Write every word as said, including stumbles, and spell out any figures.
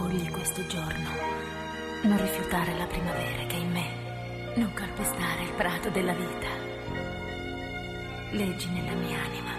accogli questo giorno, non rifiutare la primavera che è in me, non calpestare il prato della vita. Leggi nella mia anima